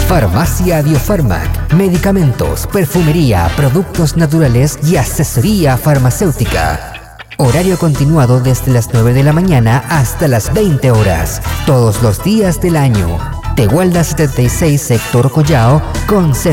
Farmacia Biofarmac, medicamentos, perfumería, productos naturales y asesoría farmacéutica. Horario continuado desde las 9 de la mañana hasta las 20 horas, todos los días del año. Tehuelda 76, sector Collao, con